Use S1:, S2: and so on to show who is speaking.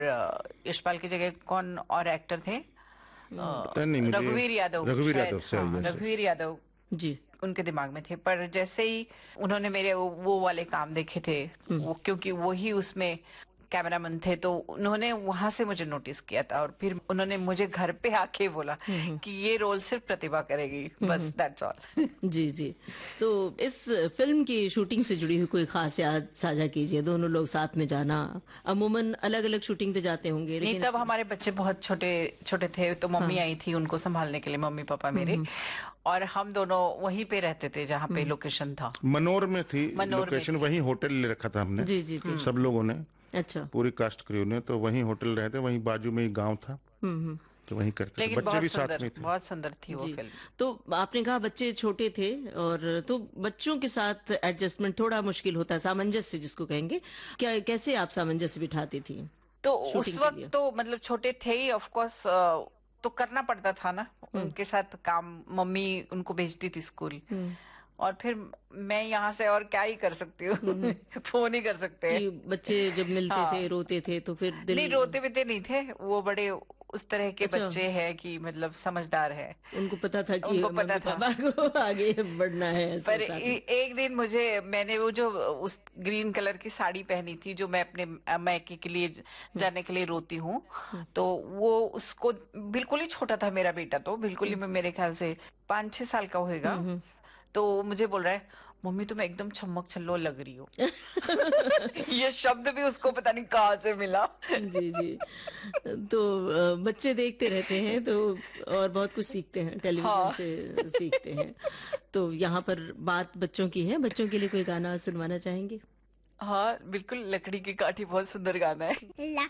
S1: यशपाल की जगह कौन और एक्टर थे?
S2: पता नहीं मुझे।
S1: रघुवीर यादव
S2: रघुवीर यादव
S1: शायद,
S2: सर,
S1: हाँ
S2: यस यस।
S1: रघुवीर यादव
S3: जी।
S1: उनके दिमाग में थे। पर जैसे ही उन्होंने मेरे वो वाले काम देखे थे, वो क्योंकि वो ही उसमें कैमरामैन थे, तो उन्होंने वहां से मुझे नोटिस किया था और फिर उन्होंने मुझे घर पे आके बोला कि ये रोल सिर्फ प्रतिभा करेगी, बस दैट्स ऑल।
S3: जी जी। तो इस फिल्म की शूटिंग से जुड़ी हुई कोई खास याद साझा कीजिए, दोनों लोग साथ में जाना। अमूमन अलग अलग शूटिंग पे जाते होंगे
S1: नहीं,
S3: लेकिन
S1: तब हमारे बच्चे बहुत छोटे छोटे थे, तो मम्मी
S3: हाँ।
S1: आई थी उनको संभालने के लिए, मम्मी पापा मेरे, और हम दोनों वहीं पे रहते थे जहाँ पे लोकेशन था।
S2: मनोर में थी
S1: मनोर में
S2: लोकेशन,
S1: थी।
S2: वहीं होटल ले रखा था हमने।
S3: जी जी जी।
S2: सब लोगों ने,
S3: अच्छा।
S2: पूरी कास्ट क्रू ने, तो वहीं होटल रहे थे, वहीं बाजू में ही गांव था, तो वहीं करते थे,
S1: लेकिन
S2: बच्चे भी साथ में थे।
S1: बहुत सुंदर थी वो
S3: जी।
S1: फिल्म।
S3: तो आपने कहा बच्चे छोटे थे, और तो बच्चों के साथ एडजस्टमेंट थोड़ा मुश्किल होता है, सामंजस्य जिसको कहेंगे। क्या कैसे आप सामंजस्य बिठाती थी
S1: तो उस
S3: शूटिंग के
S1: वक्त
S3: लिए?
S1: तो मतलब छोटे थे ही, ऑफ कोर्स, तो करना पड़ता था ना उनके साथ काम। मम्मी उनको भेजती थी स्कूल, और फिर मैं यहाँ से और क्या ही कर सकती हूँ। फोन ही कर सकते
S3: कि
S1: हैं।
S3: बच्चे जब मिलते थे
S1: हाँ,
S3: रोते थे तो फिर दिल।
S1: नहीं रोते बीते नहीं थे वो, बड़े उस तरह के
S3: अच्छा।
S1: बच्चे हैं कि मतलब समझदार है।
S3: उनको पता था कि
S1: उनको पता
S3: मम्मी
S1: था।
S3: पापा को आगे बढ़ना है ऐसे
S1: पर
S3: साथ में।
S1: एक दिन मैंने वो जो उस ग्रीन कलर की साड़ी पहनी थी, जो मैं अपने मायके के लिए जाने के लिए रोती हूँ, तो वो उसको, बिल्कुल ही छोटा था मेरा बेटा, तो बिल्कुल ही, मेरे ख्याल से 5-6 साल का होएगा। तो वो मुझे बोल रहा है, मम्मी तुम एकदम छम्मक छल्लो लग रही हो। ये शब्द भी उसको पता नहीं कहाँ से मिला।
S3: जी जी। तो बच्चे देखते रहते हैं तो, और बहुत कुछ सीखते हैं, टेलीविजन
S1: हाँ।
S3: से सीखते हैं। तो यहाँ पर बात बच्चों की है, बच्चों के लिए कोई गाना सुनवाना चाहेंगे?
S1: हाँ बिल्कुल, लकड़ी की काठी बहुत सुंदर गाना है।